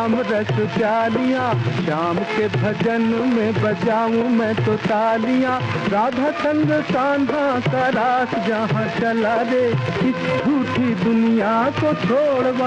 राम रस प्यालियां, श्याम के भजन में बजाऊं मैं तो तालियां। राधा संग कान्हा का रास जहाँ चला रे, इस झूठी दुनिया को छोड़